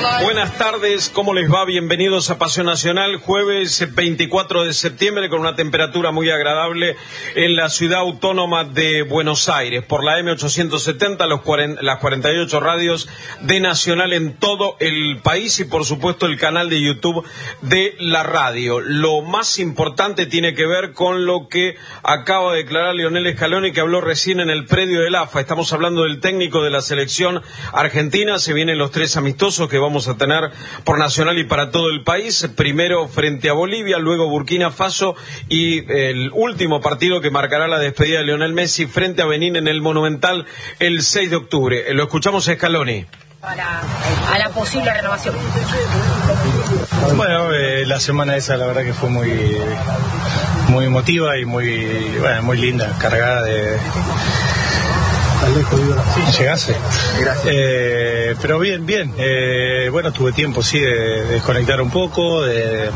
Buenas tardes, ¿cómo les va? Bienvenidos a Pasión Nacional, jueves 24 de septiembre con una temperatura muy agradable en la ciudad autónoma de Buenos Aires. Por la M870, las 48 radios de Nacional en todo el país y por supuesto el canal de YouTube de la radio. Lo más importante tiene que ver con lo que acaba de declarar Lionel Scaloni, que habló recién en el predio del AFA. Estamos hablando del técnico de la selección argentina. Se vienen los 3 amistosos que vamos a tener por Nacional y para todo el país. Primero frente a Bolivia, luego Burkina Faso y el último partido que marcará la despedida de Lionel Messi frente a Benín en el Monumental el 6 de octubre. Lo escuchamos a Scaloni. A la posible renovación. Bueno, la semana esa la verdad que fue muy emotiva y muy linda, cargada de... Llegase. Gracias. Pero bien. Bueno, tuve tiempo, sí, de desconectar un poco, de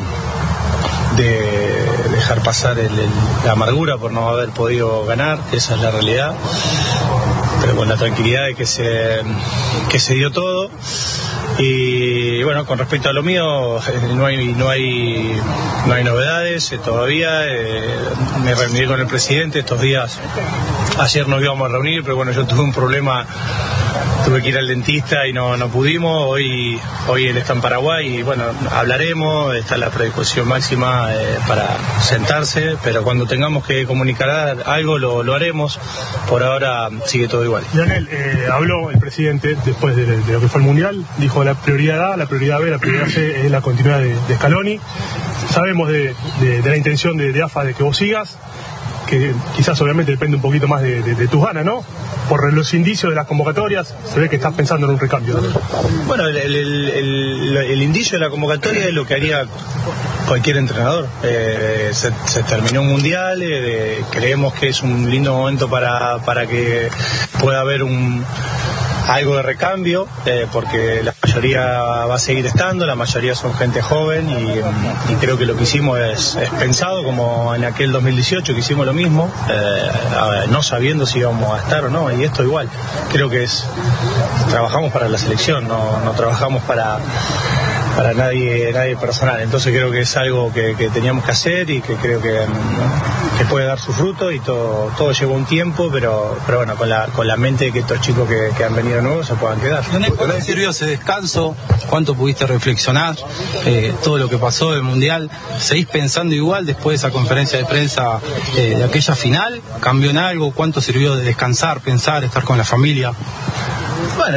dejar pasar la amargura por no haber podido ganar, esa es la realidad. Pero con la tranquilidad de que se dio todo. Y bueno, con respecto a lo mío, no hay novedades todavía. Me reuní con el presidente estos días. Ayer nos íbamos a reunir, pero bueno, yo tuve un problema, tuve que ir al dentista y no pudimos. Hoy él está en Paraguay y bueno, hablaremos, está la predisposición máxima para sentarse, pero cuando tengamos que comunicar algo lo haremos. Por ahora sigue todo igual. Lionel, habló el presidente después de lo que fue el Mundial, dijo la prioridad A, la prioridad B, la prioridad C es la continuidad de Scaloni. Sabemos de la intención de AFA de que vos sigas, que quizás obviamente depende un poquito más de tus ganas, ¿no? Por los indicios de las convocatorias, se ve que estás pensando en un recambio, ¿no? Bueno, el indicio de la convocatoria es lo que haría cualquier entrenador. Se terminó un mundial, creemos que es un lindo momento para que pueda haber algo de recambio, porque la mayoría va a seguir estando, la mayoría son gente joven y creo que lo que hicimos es pensado como en aquel 2018 que hicimos lo mismo, no sabiendo si íbamos a estar o no, y esto igual, creo que trabajamos para la selección, no trabajamos para nadie personal, entonces creo que es algo que teníamos que hacer y que creo que puede dar su fruto y todo lleva un tiempo, pero bueno, con la mente de que estos chicos que han venido nuevos se puedan quedar. ¿Cuánto te sirvió ese descanso? ¿Cuánto pudiste reflexionar? Todo lo que pasó del Mundial, ¿seguís pensando igual después de esa conferencia de prensa de aquella final? ¿Cambió en algo? ¿Cuánto sirvió de descansar, pensar, estar con la familia? Bueno,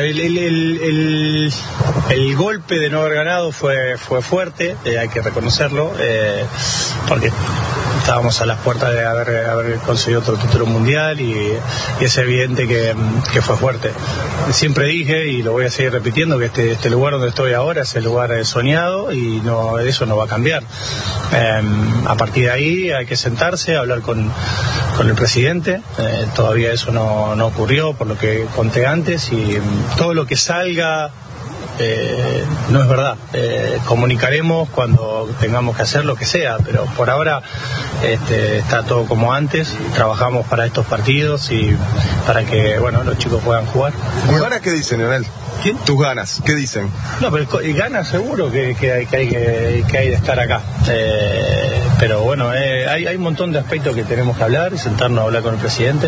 el golpe de no haber ganado fue fuerte, hay que reconocerlo, porque estábamos a las puertas de haber conseguido otro título mundial y es evidente que fue fuerte. Siempre dije, y lo voy a seguir repitiendo, que este lugar donde estoy ahora es el lugar soñado y eso no va a cambiar. A partir de ahí hay que sentarse, hablar con el presidente, todavía eso no ocurrió por lo que conté antes y todo lo que salga no es verdad. Comunicaremos cuando tengamos que hacer lo que sea, pero por ahora está todo como antes. Trabajamos para estos partidos y para que los chicos puedan jugar. ¿Tus ganas qué dicen, Lionel? ¿Quién? ¿Tus ganas qué dicen? No, pero ganas seguro que hay de estar acá. Pero bueno, hay un montón de aspectos que tenemos que hablar y sentarnos a hablar con el presidente.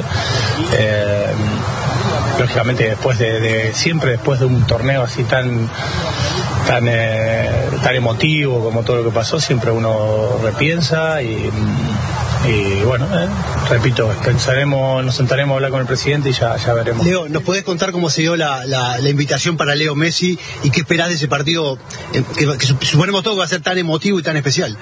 Lógicamente siempre después de un torneo así tan emotivo como todo lo que pasó, siempre uno repiensa y bueno, repito, nos sentaremos a hablar con el presidente y ya veremos. Leo, ¿nos podés contar cómo se dio la invitación para Leo Messi y qué esperás de ese partido que suponemos todo que va a ser tan emotivo y tan especial?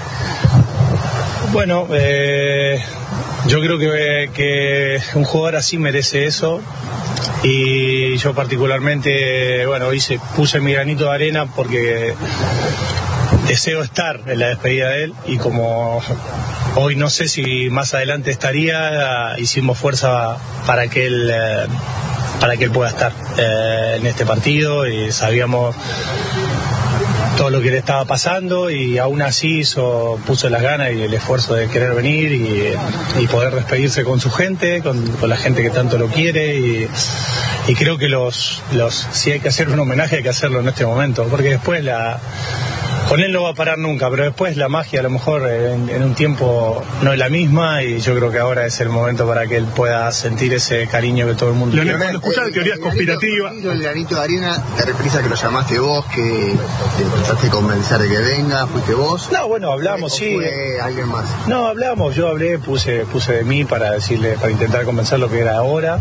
Bueno, yo creo que un jugador así merece eso. Y yo particularmente, hoy puse mi granito de arena porque deseo estar en la despedida de él y como hoy no sé si más adelante estaría, hicimos fuerza para que él pueda estar en este partido y sabíamos todo lo que le estaba pasando y aún así puso las ganas y el esfuerzo de querer venir y poder despedirse con su gente, con la gente que tanto lo quiere y y creo que si hay que hacer un homenaje hay que hacerlo en este momento, porque después con él no va a parar nunca, pero después la magia a lo mejor en un tiempo no es la misma, y yo creo que ahora es el momento para que él pueda sentir ese cariño que todo el mundo tiene. Cuando escuchar teorías conspirativas... El granito de arena, te reprisa que lo llamaste vos, que te trataste de convencer de que venga, fuiste vos. No, bueno, hablamos, sí. ¿Fue alguien más? No, hablamos, yo hablé, puse de mí para intentar convencer lo que era ahora,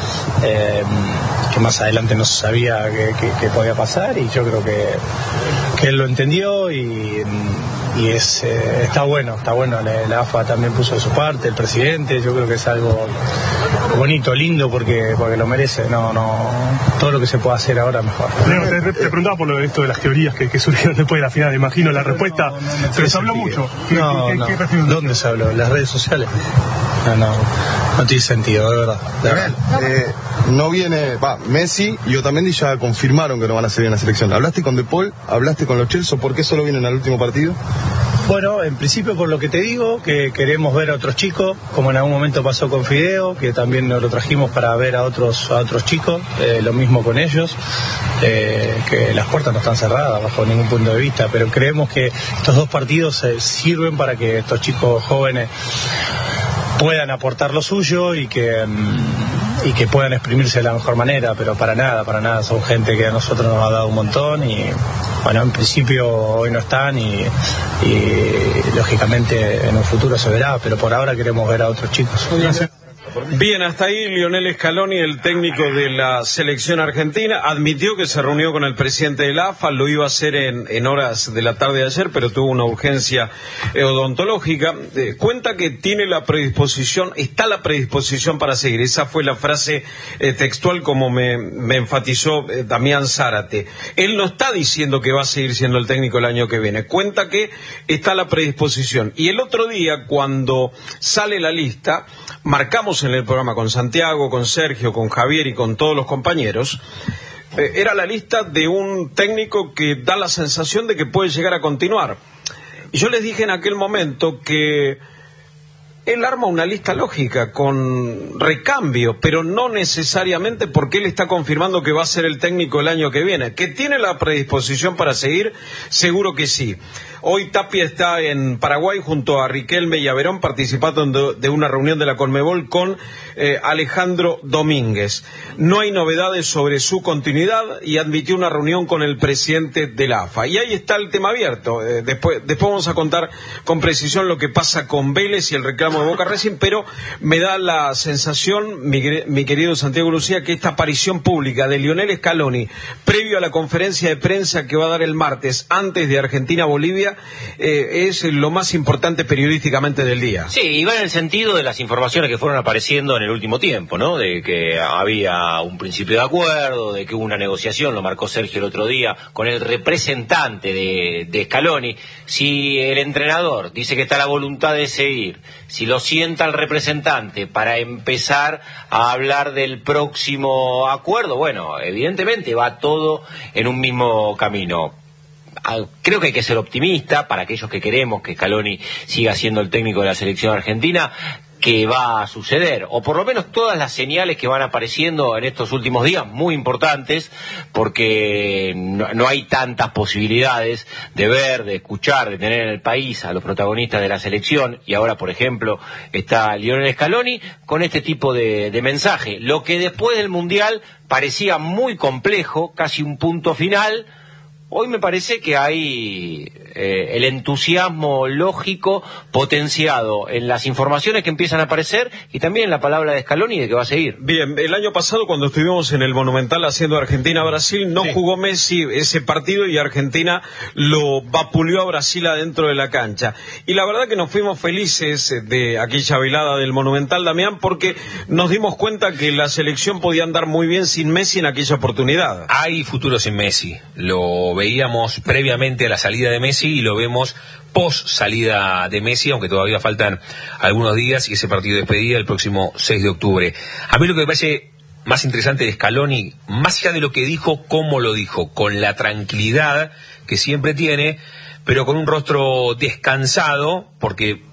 que más adelante no se sabía que podía pasar, y yo creo que él lo entendió, y está bueno, la AFA también puso de su parte, el presidente, yo creo que es algo bonito, lindo, porque lo merece, todo lo que se pueda hacer ahora mejor. Te preguntaba por esto de las teorías que surgieron después de la final, imagino la respuesta, pero se habló mucho. ¿Dónde se habló? ¿En las redes sociales? No tiene sentido, de verdad. No viene, Messi y Otamendi ya confirmaron que no van a seguir en la selección. ¿Hablaste con De Paul? ¿Hablaste con los Chelsea? ¿Por qué solo vienen al último partido? Bueno, en principio por lo que te digo, que queremos ver a otros chicos, como en algún momento pasó con Fideo, que también nos lo trajimos para ver a otros chicos, lo mismo con ellos, que las puertas no están cerradas bajo ningún punto de vista, pero creemos que estos 2 partidos sirven para que estos chicos jóvenes puedan aportar lo suyo y que puedan exprimirse de la mejor manera, pero para nada, son gente que a nosotros nos ha dado un montón, y bueno, en principio hoy no están, y lógicamente en un futuro se verá, pero por ahora queremos ver a otros chicos. Bien, hasta ahí Lionel Scaloni, el técnico de la selección argentina, admitió que se reunió con el presidente de la AFA, lo iba a hacer en horas de la tarde de ayer, pero tuvo una urgencia odontológica. Cuenta que tiene está la predisposición para seguir. Esa fue la frase textual, como me enfatizó Damián Zárate. Él no está diciendo que va a seguir siendo el técnico el año que viene. Cuenta que está la predisposición. Y el otro día, cuando sale la lista, marcamos en el programa con Santiago, con Sergio, con Javier y con todos los compañeros, era la lista de un técnico que da la sensación de que puede llegar a continuar. Y yo les dije en aquel momento que él arma una lista lógica con recambio, pero no necesariamente porque él está confirmando que va a ser el técnico el año que viene. ¿Que tiene la predisposición para seguir? Seguro que sí. Hoy Tapia está en Paraguay junto a Riquelme y a Verón, participando de una reunión de la Conmebol con Alejandro Domínguez. No hay novedades sobre su continuidad, y admitió una reunión con el presidente de la AFA. Y ahí está el tema abierto. Después vamos a contar con precisión lo que pasa con Vélez y el reclamo de Boca Racing, pero me da la sensación, mi querido Santiago Lucía, que esta aparición pública de Lionel Scaloni, previo a la conferencia de prensa que va a dar el martes, antes de Argentina-Bolivia, es lo más importante periodísticamente del día. Sí, y va en el sentido de las informaciones que fueron apareciendo en el último tiempo, ¿no? De que había un principio de acuerdo, de que hubo una negociación, lo marcó Sergio el otro día, con el representante de Scaloni. Si el entrenador dice que está la voluntad de seguir, si lo sienta el representante para empezar a hablar del próximo acuerdo, bueno, evidentemente va todo en un mismo camino. Creo que hay que ser optimista para aquellos que queremos que Scaloni siga siendo el técnico de la selección argentina, que va a suceder, o por lo menos todas las señales que van apareciendo en estos últimos días, muy importantes, porque no hay tantas posibilidades de ver, de escuchar, de tener en el país a los protagonistas de la selección, y ahora, por ejemplo, está Lionel Scaloni con este tipo de mensaje. Lo que después del Mundial parecía muy complejo, casi un punto final, hoy me parece que hay el entusiasmo lógico potenciado en las informaciones que empiezan a aparecer, y también en la palabra de Scaloni de que va a seguir. Bien, el año pasado cuando estuvimos en el Monumental haciendo Argentina-Brasil, no jugó Messi ese partido y Argentina lo vapuleó a Brasil adentro de la cancha. Y la verdad que nos fuimos felices de aquella velada del Monumental, Damián, porque nos dimos cuenta que la selección podía andar muy bien sin Messi en aquella oportunidad. Hay futuro sin Messi. Lo veíamos previamente a la salida de Messi y lo vemos post salida de Messi, aunque todavía faltan algunos días y ese partido de despedida el próximo 6 de octubre. A mí lo que me parece más interesante de Scaloni, más allá de lo que dijo, cómo lo dijo, con la tranquilidad que siempre tiene, pero con un rostro descansado, porque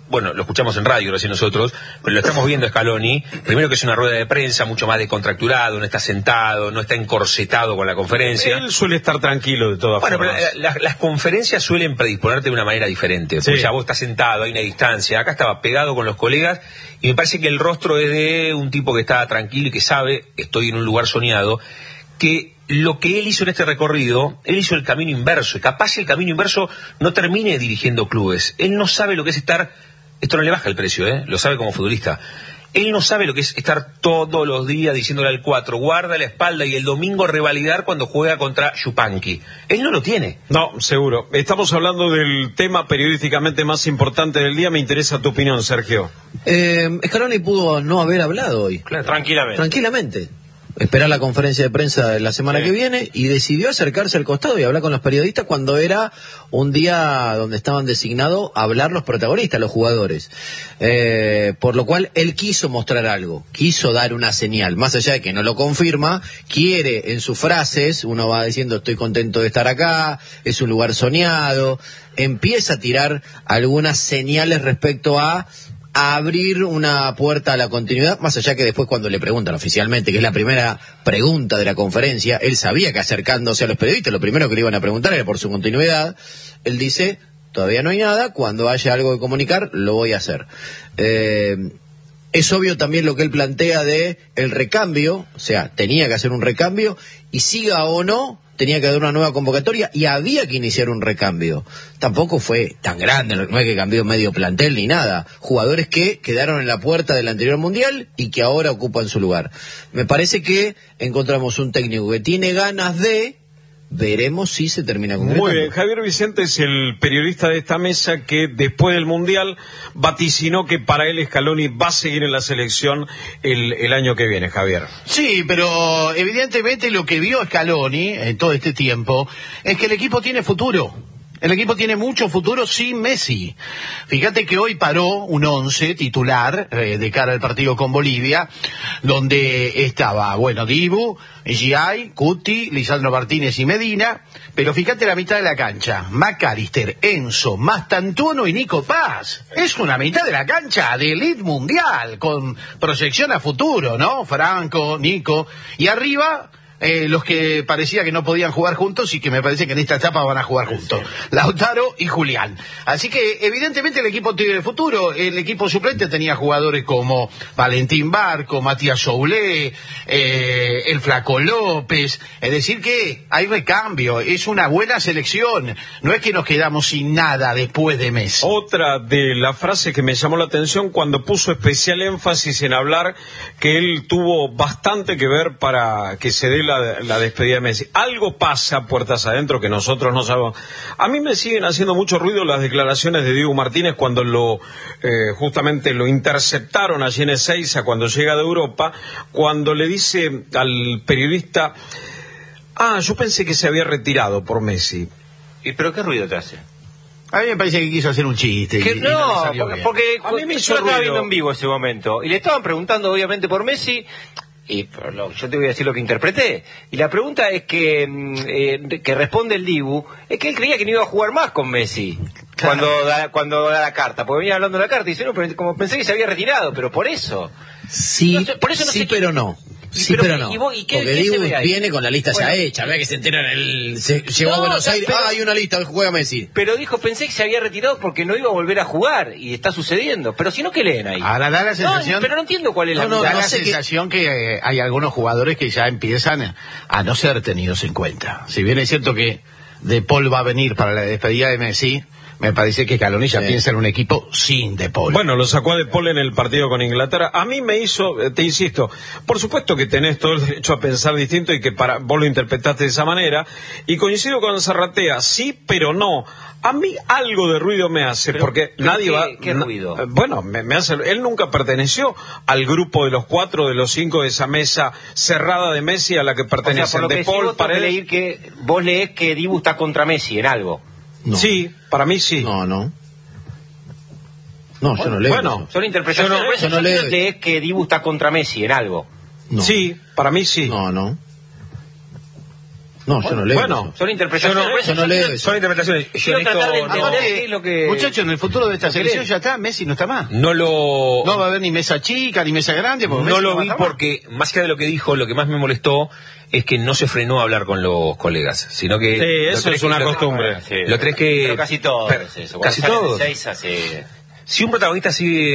bueno, lo escuchamos en radio recién nosotros, pero lo estamos viendo a Scaloni, primero que es una rueda de prensa mucho más descontracturado, no está sentado, no está encorsetado con la conferencia. Él suele estar tranquilo de todas formas. Bueno, pero las conferencias suelen predisponerte de una manera diferente, porque ya vos estás sentado, hay una distancia, acá estaba pegado con los colegas, y me parece que el rostro es de un tipo que está tranquilo y que sabe, estoy en un lugar soñado, que lo que él hizo en este recorrido, él hizo el camino inverso, y capaz el camino inverso no termine dirigiendo clubes. Él no sabe lo que es estar, esto no le baja el precio, lo sabe como futbolista. Él no sabe lo que es estar todos los días diciéndole al 4, guarda la espalda, y el domingo revalidar cuando juega contra Yupanqui. Él no lo tiene. No, seguro. Estamos hablando del tema periodísticamente más importante del día. Me interesa tu opinión, Sergio. Scaloni pudo no haber hablado hoy. Claro. Tranquilamente. Esperar la conferencia de prensa de la semana que viene, y decidió acercarse al costado y hablar con los periodistas cuando era un día donde estaban designados a hablar los protagonistas, los jugadores. Por lo cual él quiso mostrar algo, quiso dar una señal, más allá de que no lo confirma, quiere en sus frases, uno va diciendo estoy contento de estar acá, es un lugar soñado, empieza a tirar algunas señales respecto a abrir una puerta a la continuidad, más allá que después cuando le preguntan oficialmente, que es la primera pregunta de la conferencia, él sabía que acercándose a los periodistas, lo primero que le iban a preguntar era por su continuidad. Él dice, todavía no hay nada, cuando haya algo que comunicar, lo voy a hacer. Es obvio también lo que él plantea de el recambio, o sea, tenía que hacer un recambio, y siga o no, tenía que dar una nueva convocatoria y había que iniciar un recambio. Tampoco fue tan grande, no es que cambió medio plantel ni nada. Jugadores que quedaron en la puerta del anterior mundial y que ahora ocupan su lugar. Me parece que encontramos un técnico que tiene ganas de... Veremos si se termina concretando. Muy bien, Javier Vicente es el periodista de esta mesa que después del Mundial vaticinó que para él Scaloni va a seguir en la selección el año que viene, Javier. Sí, pero evidentemente lo que vio Scaloni en todo este tiempo es que el equipo tiene futuro. El equipo tiene mucho futuro sin Messi. Fíjate que hoy paró un 11 titular de cara al partido con Bolivia, donde estaba, Dibu, Giai, Cuti, Lisandro Martínez y Medina, pero fíjate la mitad de la cancha, McAllister, Enzo, Mastantuono y Nico Paz. Es una mitad de la cancha de elite mundial, con proyección a futuro, ¿no? Franco, Nico, y arriba... los que parecía que no podían jugar juntos y que me parece que en esta etapa van a jugar juntos, Lautaro y Julián. Así que evidentemente el equipo tiene futuro. El equipo suplente tenía jugadores como Valentín Barco, Matías Soulé, el Flaco López. Es decir que hay recambio, es una buena selección. No es que nos quedamos sin nada después de Messi. Otra de las frases que me llamó la atención cuando puso especial énfasis en hablar que él tuvo bastante que ver para que se dé la despedida de Messi. Algo pasa puertas adentro que nosotros no sabemos. A mí me siguen haciendo mucho ruido las declaraciones de Diego Martínez cuando justamente lo interceptaron allí en Ezeiza cuando llega de Europa, cuando le dice al periodista, yo pensé que se había retirado por Messi. ¿Y pero qué ruido te hace? A mí me parece que quiso hacer un chiste. Porque a mí me hizo yo lo estaba ruido. viendo en vivo ese momento y le estaban preguntando obviamente por Messi. Yo te voy a decir lo que interpreté. Y la pregunta es que responde el Dibu, es que él creía que no iba a jugar más con Messi cuando da la carta, porque venía hablando de la carta y dice, no, pero como pensé que se había retirado, pero por eso. Sí, por eso no sí, sé pero no. Sí, pero no. ¿Y qué porque se Dibu ve ahí? viene con la lista ya hecha. Vea que se entera llegó a Buenos Aires. Hay una lista, juega Messi. Pero dijo, pensé que se había retirado porque no iba a volver a jugar. Y está sucediendo. Pero si no, ¿qué leen ahí? Ahora da la sensación... pero no entiendo cuál es la sensación que hay algunos jugadores que ya empiezan a no ser tenidos en cuenta. Si bien es cierto que De Paul va a venir para la despedida de Messi, me parece que Scaloni ya piensa en un equipo sin De Paul. Bueno, lo sacó a De Paul en el partido con Inglaterra. A mí me hizo, te insisto, por supuesto que tenés todo el derecho a pensar distinto y que vos lo interpretaste de esa manera. Y coincido con Zarratea, sí, pero no. A mí algo de ruido me hace, porque nadie va... ¿Qué ruido? Bueno, me hace... Él nunca perteneció al grupo de los 4, de los 5 de esa mesa cerrada de Messi a la que pertenecen De Paul, Paredes. Vos leés que Dibu está contra Messi en algo. No. Sí, para mí sí. No, yo no leo. Bueno, son interpretaciones. Yo no leo. Lees que Dibu está contra Messi en algo. No. Sí, para mí sí. No. No, yo no leo. Bueno, son interpretaciones. Yo no leo eso. Son interpretaciones. Quiero tratar de entender qué es lo que... Muchachos, en el futuro de esta selección ya está, Messi no está más. No va a haber ni mesa chica ni mesa grande. No Messi lo va a vi estar más. porque, más allá de lo que dijo, lo que más me molestó es que no se frenó a hablar con los colegas, sino que... Sí, eso es una costumbre. Lo tenés que... Pero casi todo es eso. Casi todo. Si un protagonista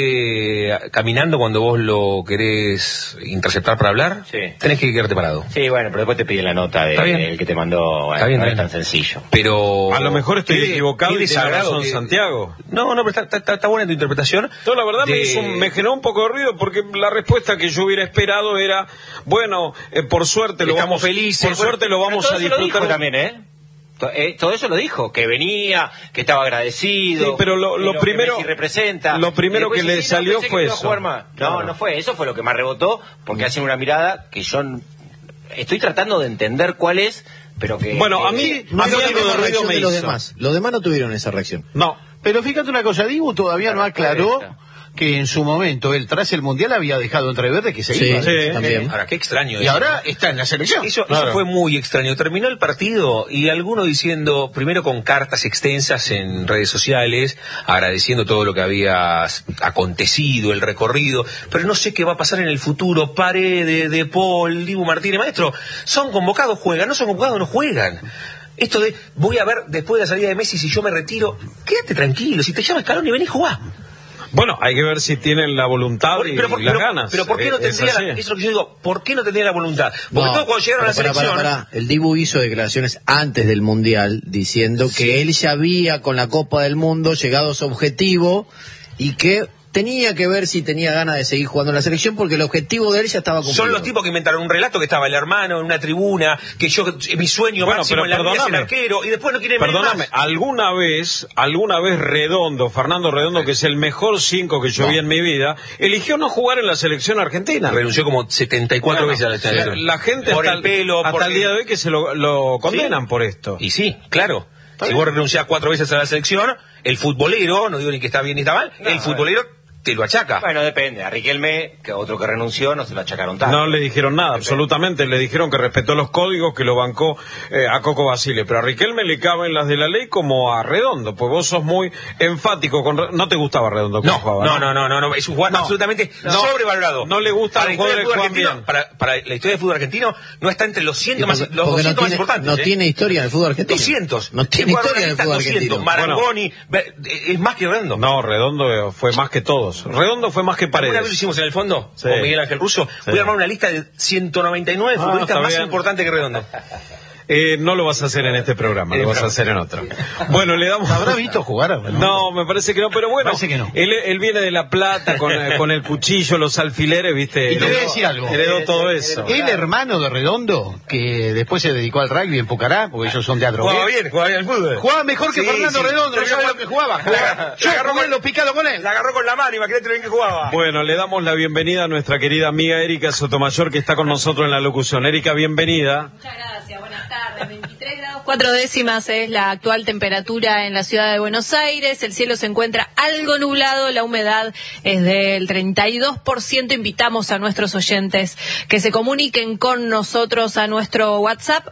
sigue caminando cuando vos lo querés interceptar para hablar, tenés que quedarte parado. Sí, bueno, pero después te piden la nota del que te mandó. Bueno, Está bien, no está es tan bien. sencillo. Pero... A lo mejor estoy equivocado y tiene razón que... Santiago. No, pero está buena tu interpretación. Yo la verdad me generó un poco de ruido porque la respuesta que yo hubiera esperado era, bueno, por suerte lo Estamos vamos felices. por suerte lo vamos a disfrutar también, todo eso lo dijo, que venía, que estaba agradecido. Sí, pero lo primero que representa. Lo primero que le salió fue eso. No fue, eso fue lo que más rebotó, porque hacen una mirada que yo estoy tratando de entender cuál es, pero que... Bueno, a mí algo de ruido me hizo. Los demás no tuvieron esa reacción. No. Pero fíjate una cosa, Dibu todavía no aclaró que en su momento él tras el Mundial había dejado entrever de que se iba. Sí, también. Ahora, qué extraño. Y ahora está en la selección. Eso fue muy extraño. Terminó el partido y alguno diciendo, primero con cartas extensas en redes sociales, agradeciendo todo lo que había acontecido, el recorrido, pero no sé qué va a pasar en el futuro. Paredes, De Paul, Dibu Martínez, maestro, son convocados, juegan, no son convocados, no juegan. Esto de, voy a ver después de la salida de Messi si yo me retiro, quédate tranquilo, si te llama Scaloni, vení a jugar. Bueno, hay que ver si tienen la voluntad y las ganas. Pero ¿por qué no tendría eso es lo que yo digo, ¿por qué no tendría la voluntad? Porque todos cuando llegaron a la selección... El Dibu hizo declaraciones antes del Mundial diciendo que él ya había con la Copa del Mundo llegado a su objetivo y que tenía que ver si tenía ganas de seguir jugando en la selección porque el objetivo de él ya estaba cumplido. Son los tipos que inventaron un relato que estaba el hermano en una tribuna, que mi sueño máximo en la vida es el arquero, y después no quieren ver más. Alguna vez Redondo, Fernando Redondo, que es el mejor 5 que yo vi en mi vida, eligió no jugar en la selección argentina. Renunció como 74 veces a la selección. La gente hasta el día de hoy que se lo condenan por esto. Y sí, claro. Si vos renunciás 4 veces a la selección, el futbolero, no digo ni que está bien ni está mal, el futbolero te lo achaca. Bueno, depende. A Riquelme, que otro que renunció, no se lo achacaron tanto. No le dijeron nada, absolutamente. Le dijeron que respetó los códigos, que lo bancó a Coco Basile. Pero a Riquelme le caben las de la ley como a Redondo. Pues vos sos muy enfático con... ¿No te gustaba Redondo? No, es un jugador absolutamente sobrevalorado. No le gusta a los jugadores que juegan bien. Para la historia del fútbol argentino no está entre los 100 más importantes. No tiene historia en el fútbol argentino. 200. No tiene historia en el fútbol argentino. Marangoni, es más que Redondo. No, Redondo fue más que todos. Redondo fue más que Paredes. ¿Alguna vez lo hicimos en el fondo? Sí. Con Miguel Ángel Russo. Voy a armar una lista de 199 futbolistas más importantes que Redondo. No lo vas a hacer en este programa, lo vas a hacer en otro. Bueno, le damos... ¿Habrá visto jugar? No, me parece que no, pero bueno, parece que no. Él viene de La Plata con el cuchillo, los alfileres, ¿viste? Y te voy a decir algo. Heredó todo eso. El hermano de Redondo, que después se dedicó al rugby en Pucará, porque ellos son de Jugaba bien al fútbol. Jugaba mejor que Fernando Redondo, no sabes lo que jugaba. Yo agarró con lo picado con él. La agarró con la mano, imagínate lo bien que jugaba. Bueno, le damos la bienvenida a nuestra querida amiga Erika Sotomayor, que está con nosotros en la locución. Erika, bienvenida. Muchas gracias, buenas tardes. 23 grados 4 décimas es la actual temperatura en la ciudad de Buenos Aires. El cielo se encuentra algo nublado, la humedad es del 32%. Invitamos a nuestros oyentes que se comuniquen con nosotros a nuestro WhatsApp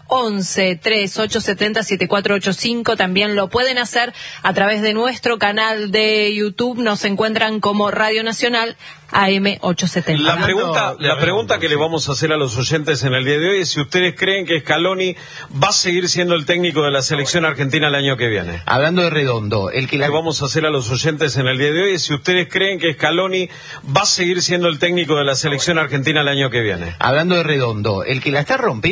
11-3870-7485. También lo pueden hacer a través de nuestro canal de YouTube. Nos encuentran como Radio Nacional AM870. La pregunta que le vamos a hacer a los oyentes en el día de hoy es si ustedes creen que Scaloni va a seguir siendo el técnico de la selección argentina el año que viene. Hablando de Redondo, que vamos a hacer a los oyentes en el día de hoy es si ustedes creen que Scaloni va a seguir siendo el técnico de la selección argentina el año que viene. Hablando de Redondo, el que la está rompiendo